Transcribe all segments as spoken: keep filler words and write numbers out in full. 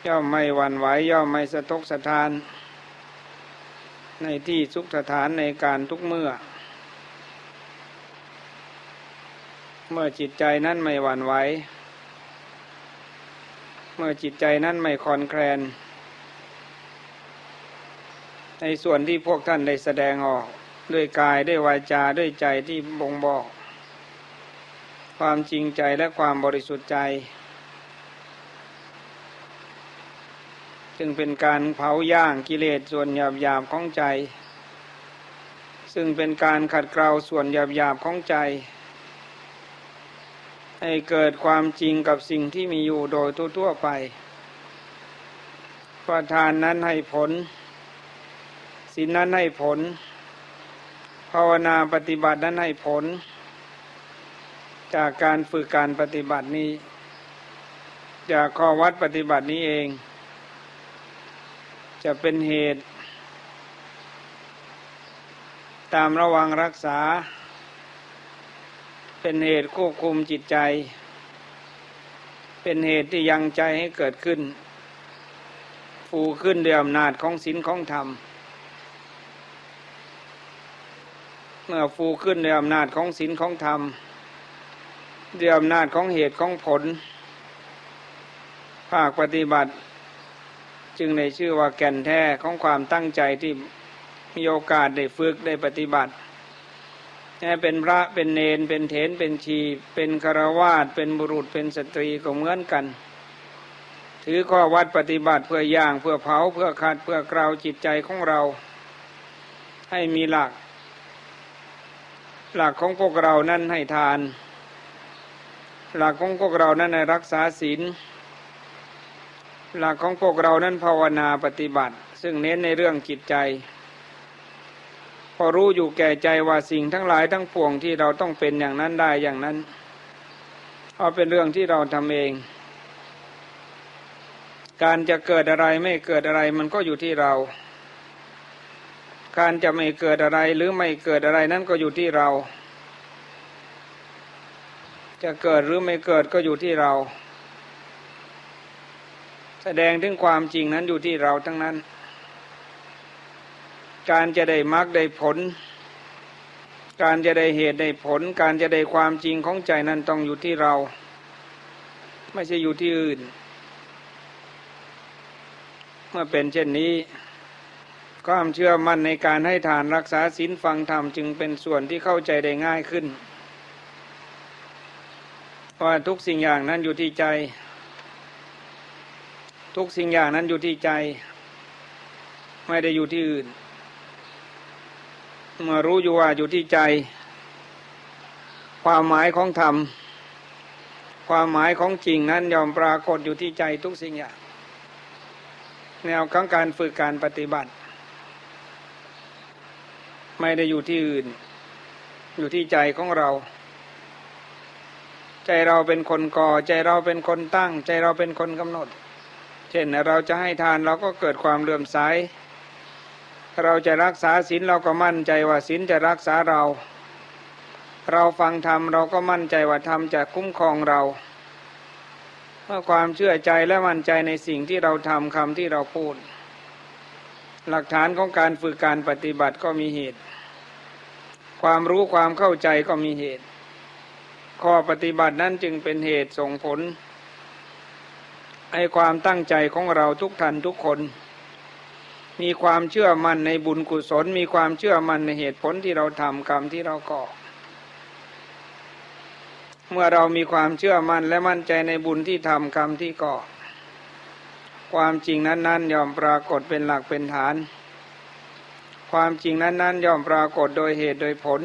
ย่อมไม่หวั่นไหวย่อมไม่สะทกสะท้านในที่สุขสถานในการทุกเมื่อเมื่อจิตใจนั้นไม่หวั่นไหวเมื่อจิตใจนั้นไม่คลอนแคลนในส่วนที่พวกท่านได้แสดงออกด้วยกายด้วยวาจาด้วยใจที่บ่งบอกความจริงใจและความบริสุทธิ์ใจจึงเป็นการเผาย่างกิเลสส่วนหยาบๆของใจซึ่งเป็นการขัดเกลาส่วนหยาบๆของใจให้เกิดความจริงกับสิ่งที่มีอยู่โดยทั่วๆไปประทานนั้นให้ผลศีลนั้นให้ผลภาวนาปฏิบัตินั้นให้ผลจากการฝึกการปฏิบัตินี้จากข้อวัดปฏิบัตินี้เองจะเป็นเหตุตามระวังรักษาเป็นเหตุควบคุมจิตใจเป็นเหตุที่ยังใจให้เกิดขึ้นฟูขึ้นด้วยอำนาจของศีลของธรรมเมื่อฟูขึ้นด้วยอำนาจของศีลของธรรมด้วยอำนาจของเหตุของผลภาคปฏิบัติจึงได้ชื่อว่าแก่นแท้ของความตั้งใจที่มีโอกาสได้ฝึกได้ปฏิบัติให้เป็นพระเป็นเณรเป็นเถรเป็นชีเป็นฆราวาสเป็นบุรุษเป็นสตรีก็เหมือนกันถือข้อวัดปฏิบัติเพื่อย่างเพื่อเผาเพื่อขัดเพื่อเกลาจิตใจของเราให้มีหลักหลักของพวกเรานั้นให้ทานหลักของพวกเรานั้นให้รักษาศีลหลักของพวกเรานั้นภาวนาปฏิบัติซึ่งเน้นในเรื่องจิตใจพอรู้อยู่แก่ใจว่าสิ่งทั้งหลายทั้งปวงที่เราต้องเป็นอย่างนั้นได้อย่างนั้นเอาเป็นเรื่องที่เราทำเองการจะเกิดอะไรไม่เกิดอะไรมันก็อยู่ที่เราการจะไม่เกิดอะไรหรือไม่เกิดอะไรนั้นก็อยู่ที่เราจะเกิดหรือไม่เกิดก็อยู่ที่เราแสดงถึงความจริงนั้นอยู่ที่เราทั้งนั้นการจะได้มรรคได้ผลการจะได้เหตุได้ผลการจะได้ความจริงของใจนั้นต้องอยู่ที่เราไม่ใช่อยู่ที่อื่นเมื่อเป็นเช่นนี้ความเชื่อมั่นในการให้ทานรักษาศีลฟังธรรมจึงเป็นส่วนที่เข้าใจได้ง่ายขึ้นเพราะทุกสิ่งอย่างนั้นอยู่ที่ใจทุกสิ่งอย่างนั้นอยู่ที่ใจไม่ได้อยู่ที่อื่นเมื่อรู้อยู่ว่าอยู่ที่ใจความหมายของธรรมความหมายของจริงนั้นย่อมปรากฏอยู่ที่ใจทุกสิ่งอย่างแนวของการฝึกการปฏิบัติไม่ได้อยู่ที่อื่นอยู่ที่ใจของเราใจเราเป็นคนก่อใจเราเป็นคนตั้งใจเราเป็นคนกำหนดเช่นเราจะให้ทานเราก็เกิดความเลื่อมใสเราจะรักษาศีลเราก็มั่นใจว่าศีลจะรักษาเราเราฟังธรรมเราก็มั่นใจว่าธรรมจะคุ้มครองเราเมื่อความเชื่อใจและมั่นใจในสิ่งที่เราทำคำที่เราพูดหลักฐานของการฝึกการปฏิบัติก็มีเหตุความรู้ความเข้าใจก็มีเหตุข้อปฏิบัตินั้นจึงเป็นเหตุส่งผลให้ความตั้งใจของเราทุกท่านทุกคนมีความเชื่อมั่นในบุญกุศลมีความเชื่อมั่นในเหตุผลที่เราทำกรรมที่เราก่อเมื่อเรามีความเชื่อมั่นและมั่นใจในบุญที่ทำกรรมที่ก่อความจริงนั้นๆย่อมปรากฏเป็นหลักเป็นฐานความจริงนั้นๆย่อมปรากฏโดยเหตุโดยผล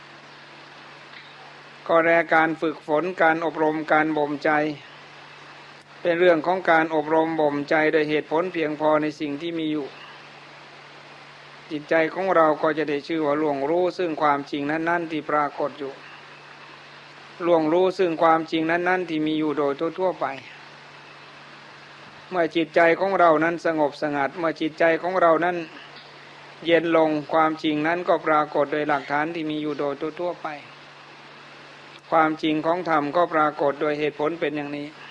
ก็แลการฝึกฝนการอบรมการบ่มใจเป็นเรื่องของการอบรมบ่มใจโดยเหตุผลเพียงพอในสิ่งที่มีอยู่จิตใจของเราก็จะได้ชื่อว่าล่วงรู้ซึ่งความจริงนั้นๆที่ปรากฏอยู่ล่วงรู้ซึ่งความจริงนั้นๆที่มีอยู่โดยทั่วๆไปเมื่อจิตใจของเรานั้นสงบสงัดเมื่อจิตใจของเรานั้นเย็นลงความจริงนั้นก็ปรากฏโดยหลักฐานที่มีอยู่โดยทั่วๆไปความจริงของธรรมก็ปรากฏโดยเหตุผลเป็นอย่างนี้